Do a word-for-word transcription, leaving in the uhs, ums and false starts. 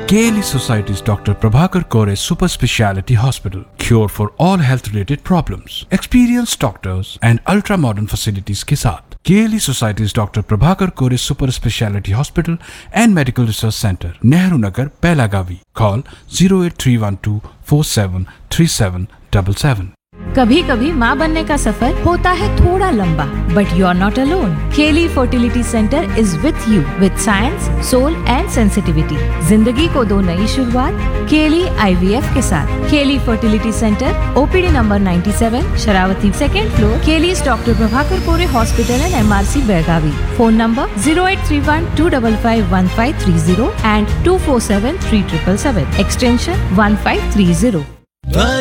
K L E Society's Doctor Prabhakar Kore Super Speciality Hospital. Cure for all health related problems. Experienced doctors and ultra modern facilities के साथ K L E Society's Doctor Prabhakar Kore Super Speciality Hospital and Medical Research Center, Nehru Nagar, Pelagavi. Call zero eight three one two four seven three seven seven seven. कभी कभी माँ बनने का सफर होता है थोड़ा लंबा, but you are not alone. केली fertility centre is with you with science, soul and sensitivity. जिंदगी को दो नई शुरुआत केली आईवीएफ के साथ. केली फर्टिलिटी सेंटर, ओपीडी नंबर सत्तानवे, शरावती, सेकेंड फ्लोर, केली डॉक्टर प्रभाकर कोरे hospital and MRC Belagavi. Phone number zero eight three one two five five one five three zero and two four seven three seven seven. Extension one five three zero.